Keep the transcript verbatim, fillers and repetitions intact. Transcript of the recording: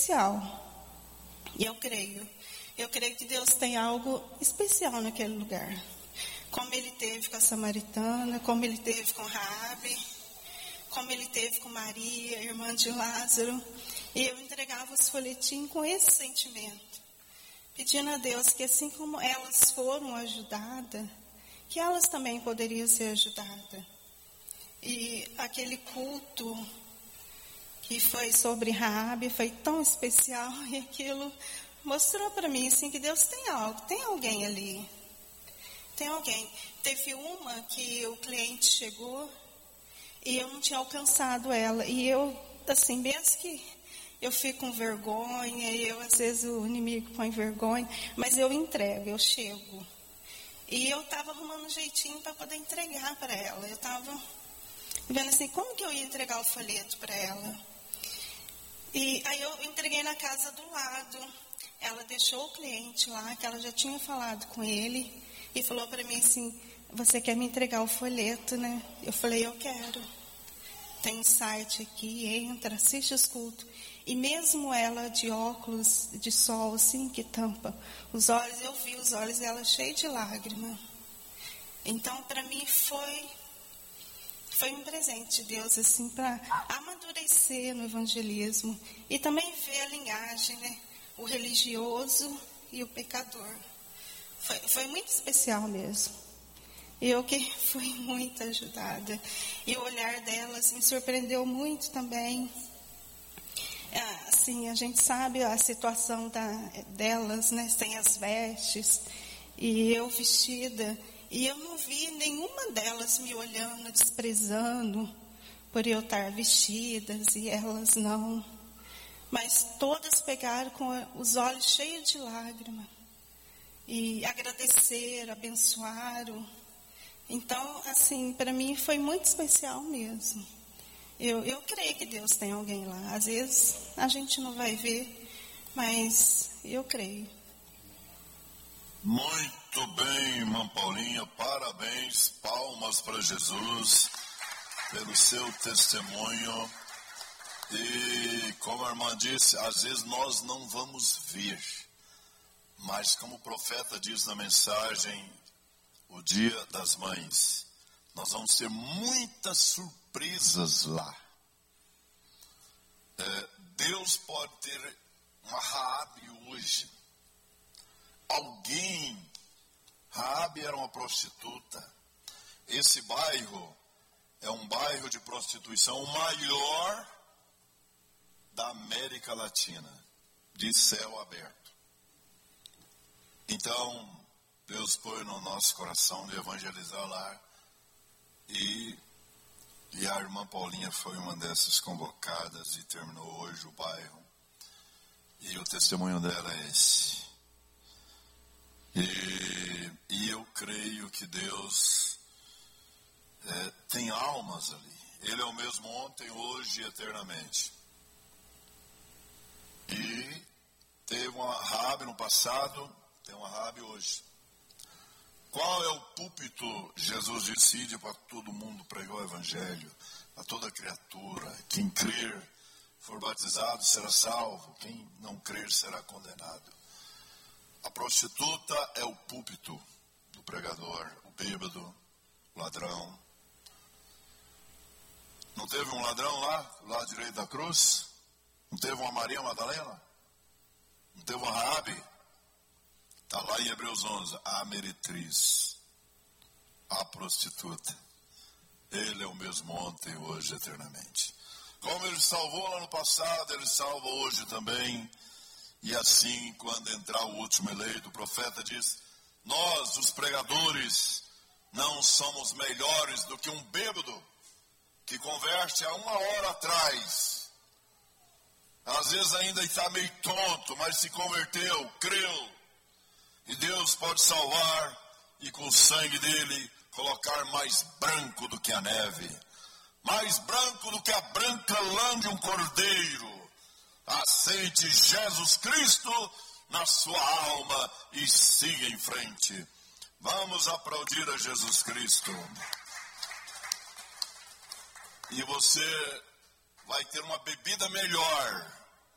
especial. E eu creio. Eu creio que Deus tem algo especial naquele lugar. Como Ele teve com a samaritana, como Ele teve com Raabe, como Ele teve com Maria, irmã de Lázaro. E eu entregava os folhetinhos com esse sentimento. Pedindo a Deus que assim como elas foram ajudadas, que elas também poderiam ser ajudadas. E aquele culto que foi sobre Raabe foi tão especial e aquilo mostrou para mim assim, que Deus tem algo, tem alguém ali. Tem alguém. Teve uma que o cliente chegou e eu não tinha alcançado ela. E eu, assim, mesmo que eu fico com vergonha, e eu, às vezes o inimigo põe vergonha, mas eu entrego, eu chego. E eu estava arrumando um jeitinho para poder entregar para ela. Eu estava vendo assim, como que eu ia entregar o folheto para ela? E aí eu entreguei na casa do lado. Ela deixou o cliente lá, que ela já tinha falado com ele, e falou para mim assim, você quer me entregar o folheto, né? Eu falei, eu quero. Tem um site aqui, entra, assiste os cultos. E mesmo ela de óculos de sol, assim, que tampa os olhos, eu vi os olhos dela cheios de lágrimas. Então, para mim, foi, foi um presente de Deus, assim, para amadurecer no evangelismo. E também ver a linhagem, né? O religioso e o pecador. Foi, foi muito especial mesmo. Eu que fui muito ajudada. E o olhar delas me surpreendeu muito também. Assim, a gente sabe a situação da, delas, né? Sem as vestes. E eu vestida. E eu não vi nenhuma delas me olhando, desprezando por eu estar vestidas e elas não. Mas todas pegaram com os olhos cheios de lágrimas. E agradeceram, abençoaram. Então, assim, para mim foi muito especial mesmo. Eu, eu creio que Deus tem alguém lá. Às vezes a gente não vai ver, mas eu creio. Muito bem, irmã Paulinha. Parabéns, palmas para Jesus pelo seu testemunho. E como a irmã disse, às vezes nós não vamos ver. Mas como o profeta diz na mensagem, o dia das mães, nós vamos ter muitas surpresas lá. É, Deus pode ter uma Raabe hoje. Alguém, Raabe era uma prostituta. Esse bairro é um bairro de prostituição, o maior da América Latina, de céu aberto. Então, Deus põe no nosso coração de evangelizar lá. E, e a irmã Paulinha foi uma dessas convocadas e terminou hoje o bairro. E o testemunho dela é esse. E, e eu creio que Deus é, tem almas ali. Ele é o mesmo ontem, hoje e eternamente. E teve uma Raabe no passado, tem uma Raabe hoje. Qual é o púlpito? Jesus decide para todo mundo pregar o evangelho, a toda criatura. Quem crer, for batizado, será salvo. Quem não crer, será condenado. A prostituta é o púlpito do pregador, o bêbado, o ladrão. Não teve um ladrão lá, lá à direita da cruz? Não teve uma Maria Madalena? Não teve uma Raabe? Está lá em Hebreus onze, a meretriz, a prostituta. Ele é o mesmo ontem, hoje, eternamente. Como ele salvou lá no passado, ele salva hoje também. E assim, quando entrar o último eleito, o profeta diz, nós, os pregadores, não somos melhores do que um bêbado que converte há uma hora atrás. Às vezes ainda está meio tonto, mas se converteu, creu. E Deus pode salvar e com o sangue dele colocar mais branco do que a neve. Mais branco do que a branca lã de um cordeiro. Aceite Jesus Cristo na sua alma e siga em frente. Vamos aplaudir a Jesus Cristo. E você vai ter uma bebida melhor